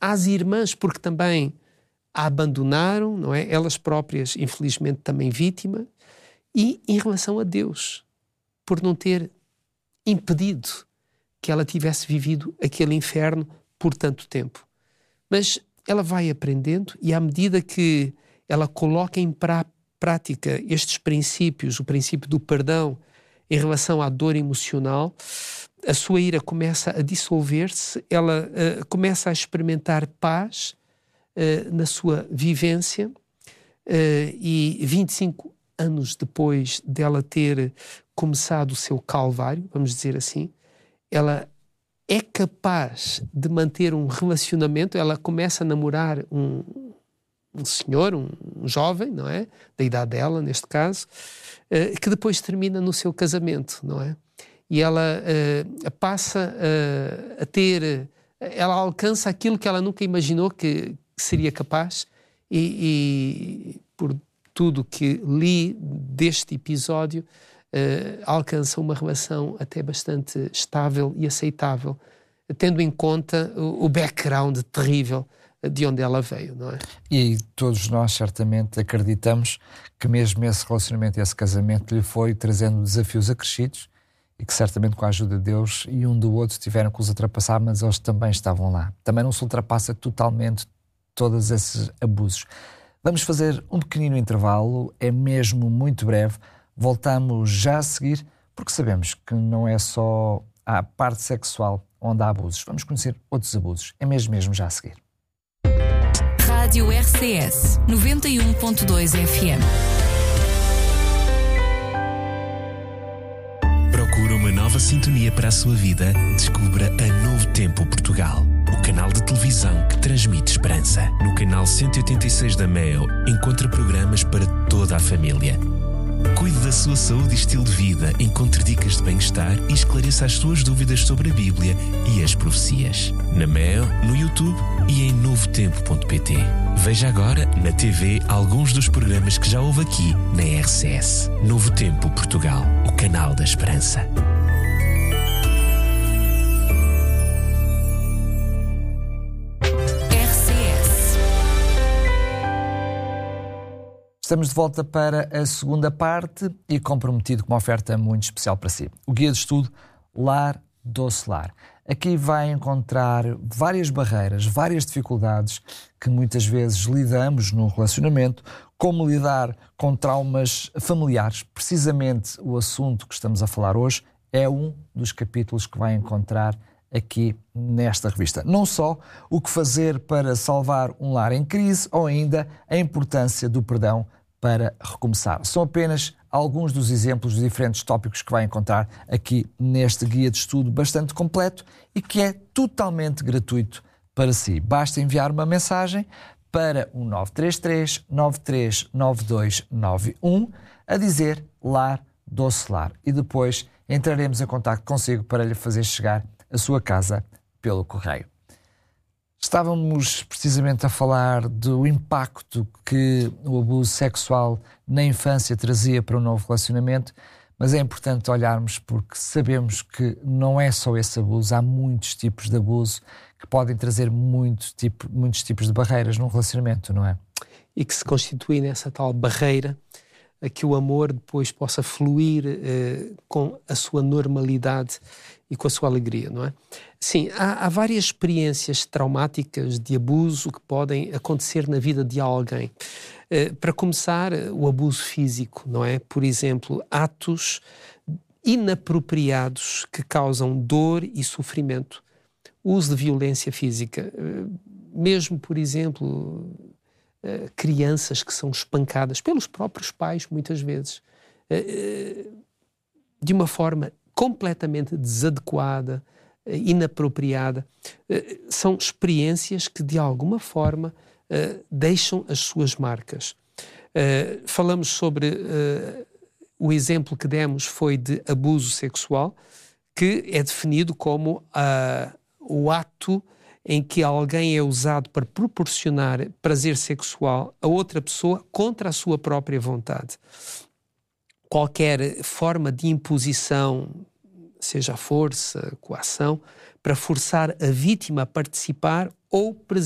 às irmãs, porque também a abandonaram, não é? Elas próprias, infelizmente, também vítima, e em relação a Deus, por não ter impedido que ela tivesse vivido aquele inferno por tanto tempo. Mas ela vai aprendendo, e à medida que ela coloca em prática estes princípios, o princípio do perdão em relação à dor emocional, a sua ira começa a dissolver-se, ela começa a experimentar paz na sua vivência, e 25 anos depois dela ter começado o seu calvário, vamos dizer assim, ela é capaz de manter um relacionamento. Ela começa a namorar um senhor, um jovem, não é? Da idade dela, neste caso, que depois termina no seu casamento, não é? E ela passa a ter... Ela alcança aquilo que ela nunca imaginou que seria capaz, e por tudo que li deste episódio, alcança uma relação até bastante estável e aceitável, tendo em conta o background terrível de onde ela veio, não é? E todos nós certamente acreditamos que mesmo esse relacionamento, esse casamento, lhe foi trazendo desafios acrescidos, e que certamente com a ajuda de Deus e um do outro tiveram que os ultrapassar, mas eles também estavam lá. Também não se ultrapassa totalmente todos esses abusos. Vamos fazer um pequenino intervalo, é mesmo muito breve. Voltamos já a seguir, porque sabemos que não é só a parte sexual onde há abusos. Vamos conhecer outros abusos. É mesmo já a seguir. Rádio RCS 91.2 FM. Procura uma nova sintonia para a sua vida? Descubra a Novo Tempo Portugal, o canal de televisão que transmite esperança. No canal 186 da Mel, encontra programas para toda a família. Cuide da sua saúde e estilo de vida, encontre dicas de bem-estar e esclareça as suas dúvidas sobre a Bíblia e as profecias. Na Mel, no YouTube e em novotempo.pt. Veja agora na TV alguns dos programas que já houve aqui na RCS. Novo Tempo Portugal, o canal da esperança. Estamos de volta para a segunda parte e comprometido com uma oferta muito especial para si. O guia de estudo Lar Doce Lar. Aqui vai encontrar várias barreiras, várias dificuldades que muitas vezes lidamos no relacionamento, como lidar com traumas familiares. Precisamente o assunto que estamos a falar hoje é um dos capítulos que vai encontrar aqui nesta revista. Não só o que fazer para salvar um lar em crise, ou ainda a importância do perdão para recomeçar. São apenas alguns dos exemplos de diferentes tópicos que vai encontrar aqui neste guia de estudo bastante completo e que é totalmente gratuito para si. Basta enviar uma mensagem para o 933 939291 a dizer Lar Doce Lar, e depois entraremos em contacto consigo para lhe fazer chegar a sua casa pelo correio. Estávamos precisamente a falar do impacto que o abuso sexual na infância trazia para um novo relacionamento, mas é importante olharmos porque sabemos que não é só esse abuso, há muitos tipos de abuso que podem trazer muitos tipos de barreiras num relacionamento, não é? E que se constitui nessa tal barreira a que o amor depois possa fluir com a sua normalidade e com a sua alegria, não é? Sim, há várias experiências traumáticas de abuso que podem acontecer na vida de alguém. Para começar, o abuso físico, não é? Por exemplo, atos inapropriados que causam dor e sofrimento. O uso de violência física, mesmo, por exemplo, crianças que são espancadas pelos próprios pais, muitas vezes, de uma forma completamente desadequada, inapropriada. São experiências que, de alguma forma, deixam as suas marcas. Falamos sobre... o exemplo que demos foi de abuso sexual, que é definido como o ato em que alguém é usado para proporcionar prazer sexual a outra pessoa contra a sua própria vontade. Qualquer forma de imposição, seja a força, coação, para forçar a vítima a participar ou